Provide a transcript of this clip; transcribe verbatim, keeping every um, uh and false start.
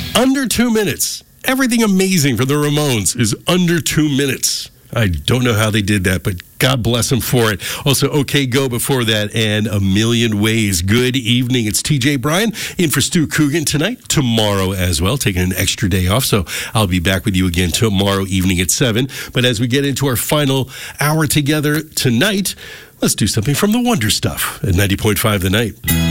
Under two minutes. Everything amazing for the Ramones is under two minutes. I don't know how they did that, but God bless them for it. Also, OK Go before that, and A Million Ways. Good evening. It's T J Bryan in for Stu Coogan tonight, tomorrow as well, taking an extra day off. So I'll be back with you again tomorrow evening at seven. But as we get into our final hour together tonight, let's do something from the Wonder Stuff at ninety point five The Night.